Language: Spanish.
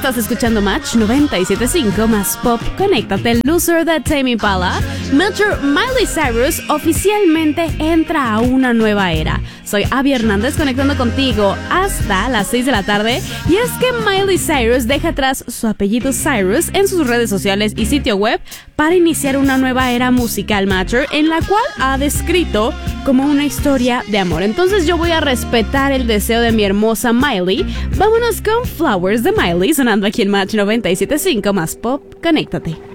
Estás escuchando Match 97.5 más Pop. Conéctate, Loser de Tame Impala. Miley Cyrus oficialmente entra a una nueva era. Soy Abby Hernández conectando contigo hasta las 6 de la tarde. Y es que Miley Cyrus deja atrás su apellido Cyrus en sus redes sociales y sitio web para iniciar una nueva era musical, Matcher, en la cual ha descrito como una historia de amor. Entonces yo voy a respetar el deseo de mi hermosa Miley. Vámonos con Flowers de Miley sonando aquí en Match 97.5 más Pop. Conéctate.